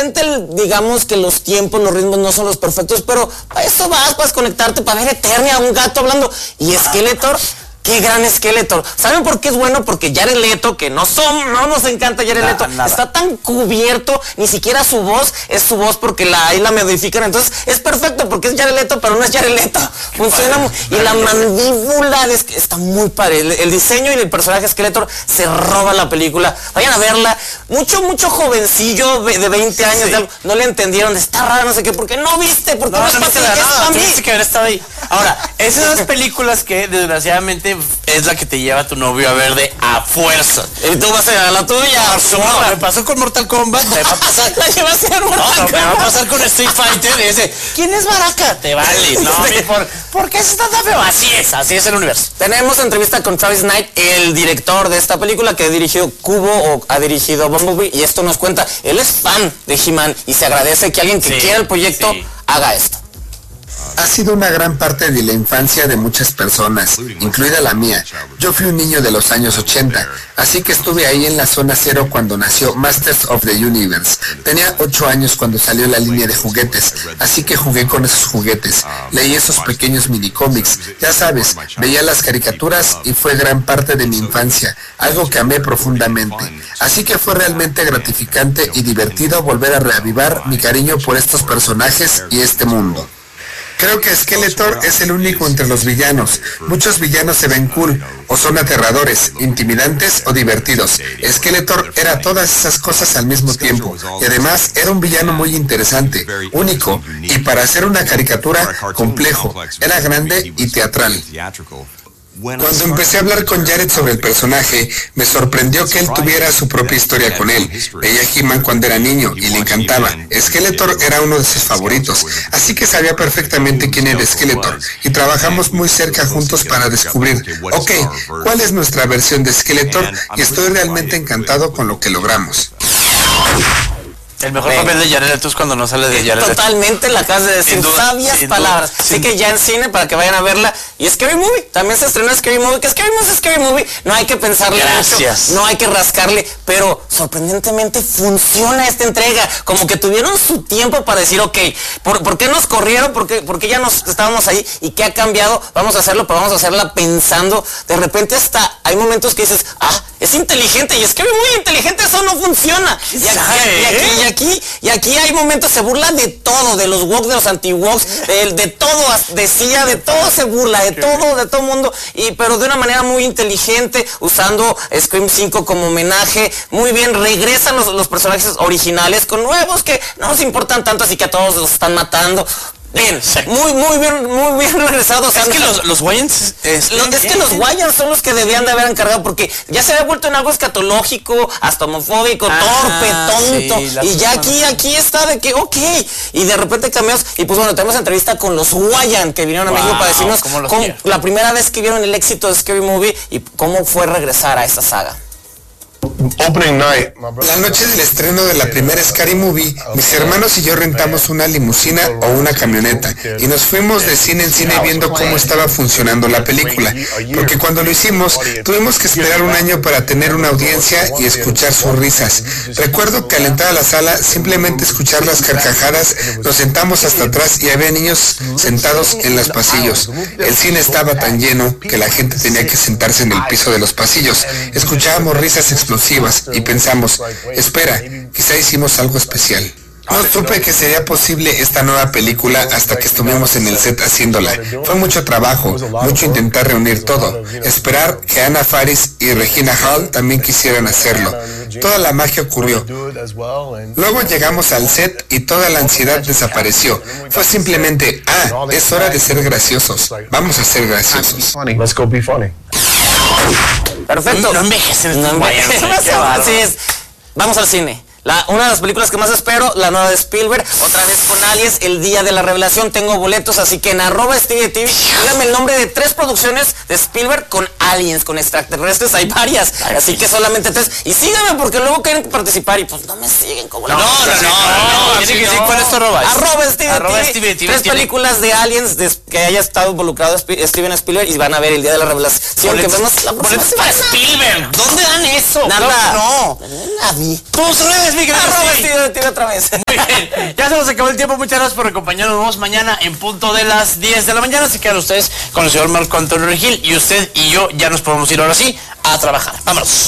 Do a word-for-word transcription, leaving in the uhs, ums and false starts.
repente, el, digamos que los tiempos, los ritmos no son los perfectos, pero para eso vas, para desconectarte, para ver Eternia, un gato hablando. Y Skeletor, qué gran Skeletor. ¿Saben por qué es bueno? Porque Jared Leto, que no son, no nos encanta Jared Nada, Leto, nada. está tan cubierto, ni siquiera su voz es su voz porque la, ahí la modifican. Entonces es perfecto porque es Jared Leto, pero no es Jared Leto. Funciona muy, y la mandíbula de, está muy padre. El, el diseño y el personaje Skeletor se roba la película. Vayan a verla. Mucho, mucho jovencillo de veinte años, Sí. de algo, no le entendieron, está raro, no sé qué, porque no viste, porque no, No, es no para viste ti, nada, es para mí. tuviste que haber estado ahí. Ahora, es esas películas que desgraciadamente es la que te lleva a tu novio a ver de a fuerza. Y tú vas a ir a la tuya. No, me pasó con Mortal Kombat, me va a pasar. La llevaste a No, Mortal no, me va a Kombat. pasar con Street Fighter y ese, ¿quién es Baraka? Te vale. No, mi, ¿por, ¿por qué se trata feo? Así es, así es el universo. Tenemos entrevista con Travis Knight, el director de esta película que ha dirigido Cubo o ha dirigido Bumblebee, y esto nos cuenta, él es fan de He-Man y se agradece que alguien que Sí, quiera el proyecto sí. haga esto. Ha sido una gran parte de la infancia de muchas personas, incluida la mía. Yo fui un niño de los años ochenta, así que estuve ahí en la zona cero cuando nació Masters of the Universe. Tenía ocho años cuando salió la línea de juguetes, así que jugué con esos juguetes. Leí esos pequeños minicómics, ya sabes, veía las caricaturas y fue gran parte de mi infancia, algo que amé profundamente. Así que fue realmente gratificante y divertido volver a reavivar mi cariño por estos personajes y este mundo. Creo que Skeletor es el único entre los villanos. Muchos villanos se ven cool, o son aterradores, intimidantes o divertidos. Skeletor era todas esas cosas al mismo tiempo, y además era un villano muy interesante, único, y para hacer una caricatura, complejo. Era grande y teatral. Cuando empecé a hablar con Jared sobre el personaje, me sorprendió que él tuviera su propia historia con él. Veía a He-Man cuando era niño y le encantaba. Skeletor era uno de sus favoritos, así que sabía perfectamente quién era Skeletor, y trabajamos muy cerca juntos para descubrir, ok, cuál es nuestra versión de Skeletor, y estoy realmente encantado con lo que logramos. El mejor Ven. papel de Jared Leto es cuando no sale de Jared Leto. Totalmente, la acabas de decir, Sin duda, sabias sin duda, palabras. sin Así que ya en cine para que vayan a verla. Y Scary Movie, también se estrenó Scary Movie, que Scary Movie es Scary Movie, no hay que pensarle Gracias. mucho, no hay que rascarle, pero sorprendentemente funciona esta entrega, como que tuvieron su tiempo para decir, ok, ¿por, ¿por qué nos corrieron? ¿Por qué, por qué ya nos estábamos ahí? ¿Y qué ha cambiado? Vamos a hacerlo, pero vamos a hacerla pensando, de repente hasta hay momentos que dices, ah, es inteligente, y es que es muy inteligente, eso no funciona. Y aquí, y aquí, y aquí, y aquí hay momentos, se burla de todo, de los woke, de los anti-wokes, de, de todo, decía, de todo se burla, de todo, de todo mundo, y pero de una manera muy inteligente, usando Scream cinco como homenaje, muy bien, regresan los, los personajes originales con nuevos que no nos importan tanto, así que a todos los están matando. Bien, muy, muy bien, muy bien regresados. O sea, Es que los, los Wayans... es, es que los Wayans son los que debían de haber encargado, porque ya se había vuelto en algo escatológico, hasta homofóbico, ah, torpe, tonto, sí, y ya aquí, aquí está de que, ok, y de repente cambiamos, y pues bueno, tenemos entrevista con los Wayan que vinieron a Wow, México para decirnos ¿cómo los cómo, quiero? la primera vez que vieron el éxito de Scary Movie y cómo fue regresar a esta saga. Opening night. La noche del estreno de la primera Scary Movie, mis hermanos y yo rentamos una limusina o una camioneta y nos fuimos de cine en cine viendo cómo estaba funcionando la película, porque cuando lo hicimos tuvimos que esperar un año para tener una audiencia y escuchar sus risas. Recuerdo que al entrar a la sala, simplemente escuchar las carcajadas, nos sentamos hasta atrás y había niños sentados en los pasillos. El cine estaba tan lleno que la gente tenía que sentarse en el piso de los pasillos. Escuchábamos risas explosivas y pensamos, espera, quizá hicimos algo especial. No supe que sería posible esta nueva película hasta que estuvimos en el set haciéndola. Fue mucho trabajo, mucho intentar reunir todo, esperar que Anna Faris y Regina Hall también quisieran hacerlo. Toda la magia ocurrió. Luego llegamos al set y toda la ansiedad desapareció. Fue simplemente, ah, es hora de ser graciosos. Vamos a ser graciosos. Let's go be funny. Perfecto. No envejecen No estos Wayans, envejecen. qué bárbaro. Así es. Vamos al cine. La, una de las películas que más espero, la nueva de Spielberg, otra vez con Aliens, el día de la revelación. Tengo boletos, así que en arroba Stevie T V, díganme el nombre de tres producciones de Spielberg con aliens, con extraterrestres. Hay varias, así que solamente tres. Y síganme porque luego quieren participar y pues no me siguen como la... No, no, no, no, Tiene que decir cuál es tu arroba. Arroba Steven Arroba T V. Steven T V. Tres películas de aliens des- que haya estado involucrado Sp- Steven Spielberg y van a ver el día de la revelación que vemos la próxima Boletos para semana. Spielberg. ¿Dónde dan eso? Nada. No. Nadie. Tus redes, mi querido Arroba Stevie. Steven T V otra vez. Muy bien, ya se nos acabó el tiempo. Muchas gracias por acompañarnos. Nos vemos mañana en punto de las diez de la mañana. Se quedan ustedes con el señor Marco Antonio Regil y usted y yo ya nos podemos ir ahora sí a trabajar. Vámonos.